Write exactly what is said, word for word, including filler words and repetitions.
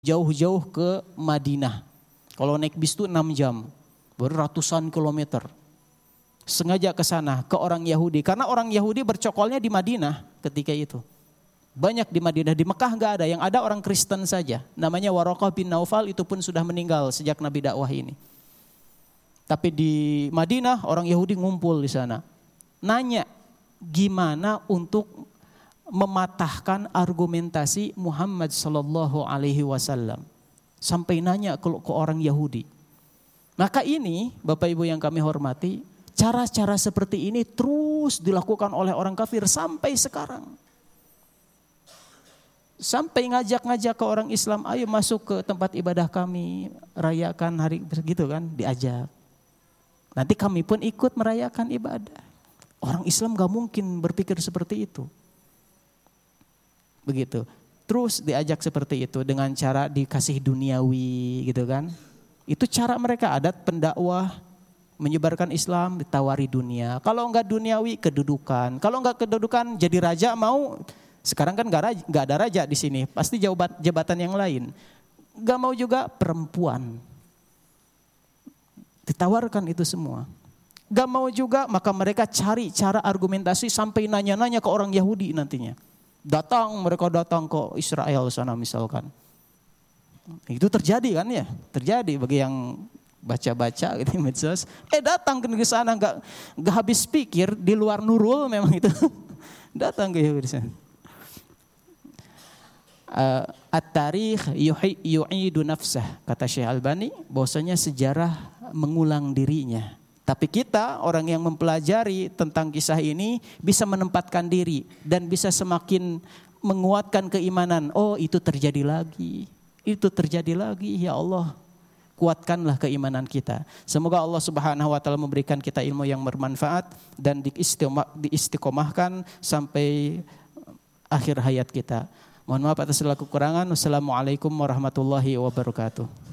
jauh-jauh ke Madinah. Kalau naik bis itu enam jam, beratusan kilometer. Sengaja ke sana, ke orang Yahudi. Karena orang Yahudi bercokolnya di Madinah ketika itu. Banyak di Madinah, di Mekah enggak ada. Yang ada orang Kristen saja. Namanya Waraqah bin Naufal, itu pun sudah meninggal sejak Nabi dakwah ini. Tapi di Madinah orang Yahudi ngumpul di sana. Nanya gimana untuk mematahkan argumentasi Muhammad sallallahu alaihi wasallam. Sampai nanya ke, ke orang Yahudi. Maka ini Bapak Ibu yang kami hormati, cara-cara seperti ini terus dilakukan oleh orang kafir sampai sekarang. Sampai ngajak-ngajak ke orang Islam, ayo masuk ke tempat ibadah kami, rayakan hari begitu kan, diajak. Nanti kami pun ikut merayakan ibadah. Orang Islam gak mungkin berpikir seperti itu. Begitu. Terus diajak seperti itu dengan cara dikasih duniawi gitu kan. Itu cara mereka, adat pendakwah menyebarkan Islam, ditawari dunia. Kalau enggak duniawi, kedudukan. Kalau enggak kedudukan, jadi raja mau. Sekarang kan enggak, enggak ada raja di sini, pasti jabat, jabatan yang lain. Enggak mau juga perempuan. Ditawarkan itu semua. Enggak mau juga, maka mereka cari cara argumentasi sampai nanya-nanya ke orang Yahudi nantinya. Datang, mereka datang ke Israel sana misalkan. Itu terjadi kan ya? Terjadi bagi yang baca-baca gitu di medsos. Eh datang ke sana enggak enggak habis pikir, di luar Nurul memang itu. Datang ke Yahudi sana. Uh, At-tarikh yu'idu nafsah, kata Syekh Albani, bahwasanya sejarah mengulang dirinya. Tapi kita orang yang mempelajari tentang kisah ini bisa menempatkan diri dan bisa semakin menguatkan keimanan. Oh, itu terjadi lagi. Itu terjadi lagi, ya Allah. Kuatkanlah keimanan kita. Semoga Allah Subhanahu wa taala memberikan kita ilmu yang bermanfaat dan diistiqomahkan sampai akhir hayat kita. Mohon maaf atas segala kekurangan. Wassalamualaikum warahmatullahi wabarakatuh.